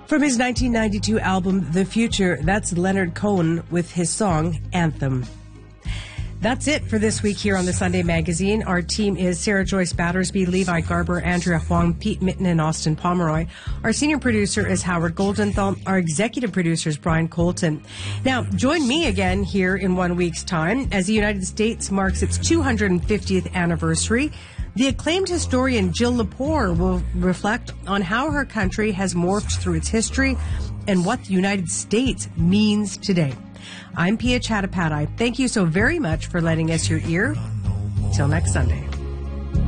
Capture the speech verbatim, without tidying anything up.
From his nineteen ninety-two album, The Future, that's Leonard Cohen with his song, Anthem. That's it for this week here on the Sunday Magazine. Our team is Sarah Joyce Battersby, Levi Garber, Andrea Huang, Pete Mitten, and Austin Pomeroy. Our senior producer is Howard Goldenthal. Our executive producer is Brian Colton. Now, join me again here in one week's time as the United States marks its two hundred fiftieth anniversary. The acclaimed historian Jill Lepore will reflect on how her country has morphed through its history and what the United States means today. I'm Pia Chattopadhyay. Thank you so very much for lending us your ear. Till next Sunday.